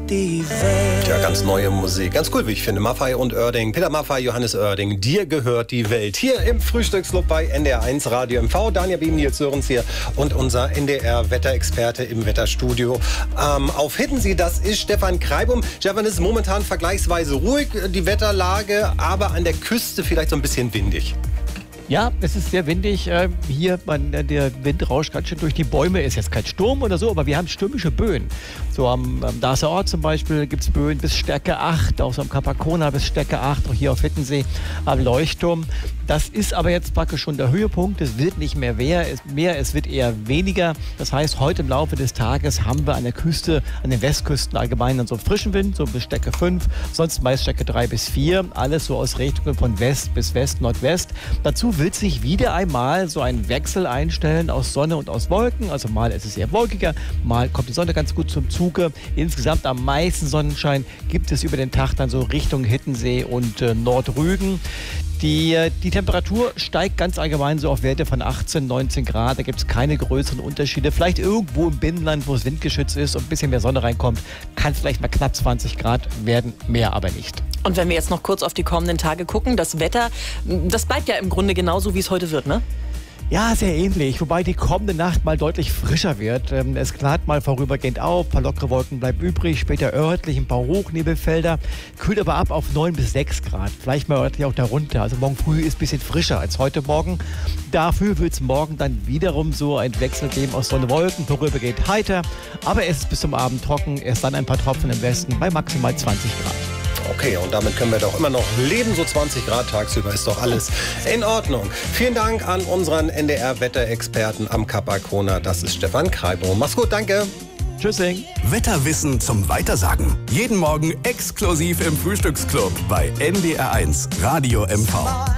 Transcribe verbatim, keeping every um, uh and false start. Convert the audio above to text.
die Welt. Ja, ganz neue Musik. Ganz cool, wie ich finde. Maffay und Oerding. Peter Maffay, Johannes Oerding. Dir gehört die Welt. Hier im Frühstücksclub bei N D R eins Radio M V. Daniel Bieben, Nils Sörens hier und unser N D R-Wetterexperte im Wetterstudio. Ähm, auf Hiddensee, das ist Stefan Kreibum. Stefan, ist momentan vergleichsweise ruhig, die Wetterlage, aber an der Küste vielleicht so ein bisschen windig. Ja, es ist sehr windig. Hier, man, der Wind rauscht ganz schön durch die Bäume. Ist jetzt kein Sturm oder so, aber wir haben stürmische Böen. So am, am Darßer Ort zum Beispiel gibt es Böen bis Stärke acht, auch so am Capacona bis Stärke acht, auch hier auf Hiddensee am Leuchtturm. Das ist aber jetzt praktisch schon der Höhepunkt. Es wird nicht mehr mehr, es, mehr, es wird eher weniger. Das heißt, heute im Laufe des Tages haben wir an der Küste, an den Westküsten allgemein dann so frischen Wind, so bis Stärke fünf, sonst meist Stärke drei bis vier. Alles so aus Richtungen von West bis West, Nordwest. Dazu wird sich wieder einmal so ein Wechsel einstellen aus Sonne und aus Wolken. Also mal ist es eher wolkiger, mal kommt die Sonne ganz gut zum Zuge. Insgesamt am meisten Sonnenschein gibt es über den Tag dann so Richtung Hiddensee und äh, Nordrügen. Die, die Temperatur steigt ganz allgemein so auf Werte von achtzehn, neunzehn Grad. Da gibt es keine größeren Unterschiede. Vielleicht irgendwo im Binnenland, wo es windgeschützt ist und ein bisschen mehr Sonne reinkommt, kann es vielleicht mal knapp zwanzig Grad werden, mehr aber nicht. Und wenn wir jetzt noch kurz auf die kommenden Tage gucken, das Wetter, das bleibt ja im Grunde genauso, wie es heute wird, ne? Ja, sehr ähnlich, wobei die kommende Nacht mal deutlich frischer wird. Es klart mal vorübergehend auf, ein paar lockere Wolken bleiben übrig, später örtlich ein paar Hochnebelfelder, kühlt aber ab auf neun bis sechs Grad, vielleicht mal örtlich auch darunter. Also morgen früh ist ein bisschen frischer als heute Morgen. Dafür wird es morgen dann wiederum so ein Wechsel geben aus Sonne, Wolken, vorübergehend heiter, aber es ist bis zum Abend trocken, erst dann ein paar Tropfen im Westen bei maximal zwanzig Grad. Okay, und damit können wir doch immer noch leben, so zwanzig Grad tagsüber ist doch alles in Ordnung. Vielen Dank an unseren N D R-Wetterexperten am Capacona, das ist Stefan Kreibum. Mach's gut, danke. Tschüssing. Wetterwissen zum Weitersagen. Jeden Morgen exklusiv im Frühstücksclub bei N D R eins Radio M V.